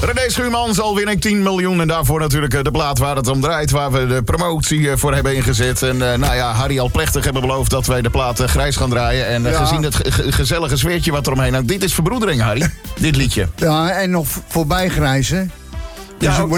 René Schuurmans, al win ik 10 miljoen. En daarvoor natuurlijk de plaat waar het om draait. Waar we de promotie voor hebben ingezet. En Harry al plechtig hebben beloofd dat wij de plaat grijs gaan draaien. En gezien het gezellige sfeertje wat eromheen hangt. Dit is verbroedering, Harry. Dit liedje. Ja, en nog voorbij grijzen. Dus Ja,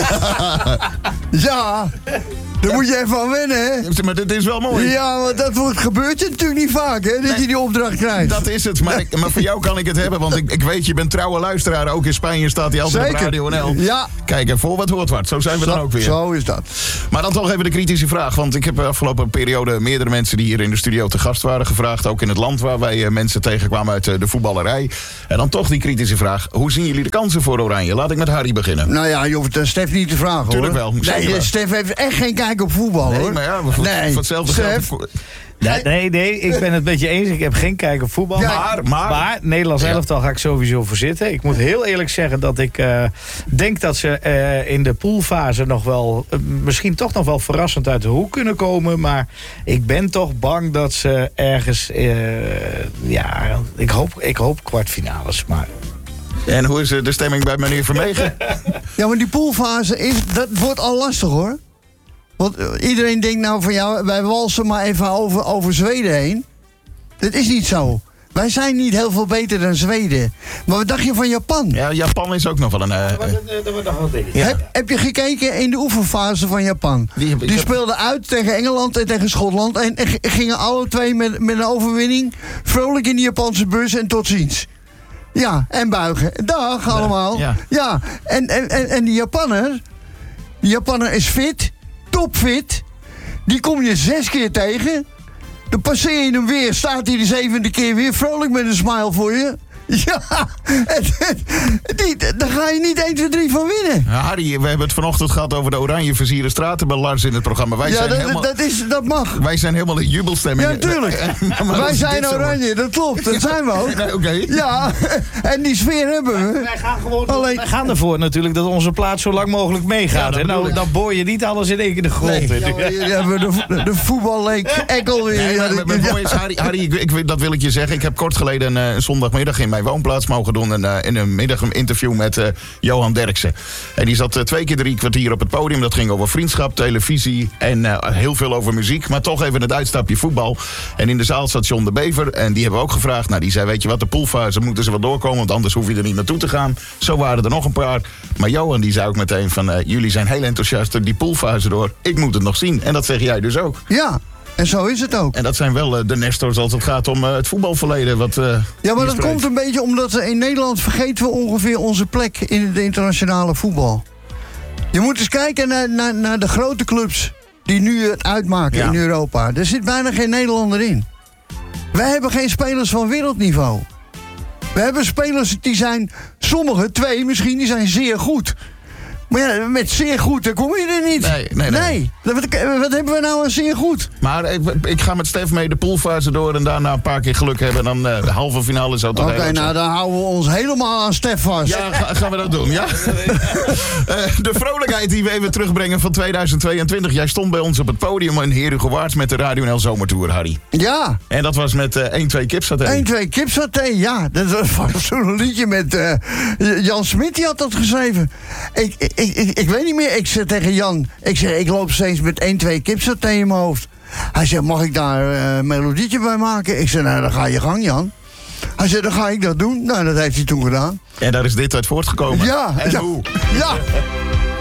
ja, daar moet je even aan wennen, hè? maar dit is wel mooi. Ja, want dat gebeurt je natuurlijk niet vaak, hè? Dat je die opdracht krijgt. Dat is het, maar voor jou kan ik het hebben. Want ik weet, je bent trouwe luisteraar. Ook in Spanje staat hij altijd op Radio NL. Ja. Kijk, en voor wat hoort wat. Zo zijn we dan ook weer. Zo is dat. Maar dan toch even de kritische vraag. Want ik heb de afgelopen periode meerdere mensen die hier in de studio te gast waren gevraagd. Ook in het land waar wij mensen tegenkwamen uit de voetballerij. En dan toch die kritische vraag. Hoe zien jullie de kansen voor Oranje? Laat ik met Harry beginnen. Nou ja, je hoeft Stef niet te vragen, Tuurlijk hoor. wel. Nee, Stef heeft echt geen kijk op voetbal, hoor. Maar ja, voor hetzelfde Stef. geld. Nee, ik ben het met je eens. Ik heb geen kijk op voetbal. Ja, maar Nederlands elftal ga ik sowieso voor zitten. Ik moet heel eerlijk zeggen dat ik denk dat ze in de poolfase nog wel, misschien toch nog wel verrassend uit de hoek kunnen komen. Maar ik ben toch bang dat ze ergens, ik hoop kwartfinales. Maar... En hoe is de stemming bij meneer Vermegen? Ja, maar die poolfase, dat wordt al lastig, hoor. Want iedereen denkt nou van, ja, wij walsen maar even over Zweden heen. Dat is niet zo. Wij zijn niet heel veel beter dan Zweden. Maar wat dacht je van Japan? Ja, Japan is ook nog wel een... Dat wordt nog wel ding. Heb je gekeken in de oefenfase van Japan? Die speelden uit tegen Engeland en tegen Schotland. En gingen alle twee met een overwinning vrolijk in de Japanse bus en tot ziens. Ja, en buigen. Dag allemaal. Ja. En die Japanner is fit, topfit. Die kom je 6 keer tegen. Dan passeer je hem weer, staat hij de 7e keer weer vrolijk met een smile voor je. Ja, daar ga je niet 1, 2, 3 van winnen. Harry, we hebben het vanochtend gehad over de oranje versieren straten bij Lars in het programma. Dat mag. Wij zijn helemaal in jubelstemming. Ja, tuurlijk. Wij zijn oranje, dat klopt. Dat zijn we ook. Nee, okay. Ja, en die sfeer hebben we. Wij gaan gewoon wij gaan ervoor natuurlijk dat onze plaat zo lang mogelijk meegaat. En nou, dan boor je niet alles in één keer de grond. Nee. Ja, hebben we de voetballeek ekkel weer. Harry, dat wil ik je zeggen. Ik heb kort geleden een zondagmiddag in mijn woonplaats mogen doen. In een middag een interview met Johan Derksen. En die zat 2 keer 3 kwartier op het podium. Dat ging over vriendschap, televisie en heel veel over muziek. Maar toch even het uitstapje voetbal. En in de zaal zat John de Bever. En die hebben we ook gevraagd. Nou, die zei, weet je wat, de poolfase moeten ze wel doorkomen. Want anders hoef je er niet naartoe te gaan. Zo waren er nog een paar. Maar Johan die zei ook meteen van, jullie zijn heel enthousiast die poolfase door. Ik moet het nog zien. En dat zeg jij dus ook. Ja. En zo is het ook. En dat zijn wel de nestors als het gaat om het voetbalverleden. Ja, maar dat komt een beetje omdat in Nederland vergeten we ongeveer onze plek in het internationale voetbal. Je moet eens kijken naar de grote clubs die nu het uitmaken in Europa. Er zit bijna geen Nederlander in. Wij hebben geen spelers van wereldniveau. We hebben spelers die zijn, sommige 2 misschien, die zijn zeer goed. Maar ja, met zeer goed, dan kom je er niet. Nee. Wat hebben we nou aan zeer goed? Maar ik ga met Stef mee de poolfase door en daarna een paar keer geluk hebben. En dan de halve finale zo toch. Oké, nou dan houden we ons helemaal aan Stef vast. Ja, gaan we dat doen, ja? De vrolijkheid die we even terugbrengen van 2022. Jij stond bij ons op het podium in Herugewaard met de Radio NL Zomertour, Harry. Ja. En dat was met 1-2 kipsaté. 1-2 kipsaté, ja. Dat was zo'n liedje met Jan Smit, die had dat geschreven. Ik weet niet meer. Ik zei tegen Jan, ik loop steeds met 1-2 kipsaté in mijn hoofd. Hij zei, mag ik daar een melodietje bij maken? Ik zei, nou, dan ga je gang, Jan. Hij zei, dan ga ik dat doen. Nou, dat heeft hij toen gedaan. En daar is dit uit voortgekomen. Ja. En hoe? Ja.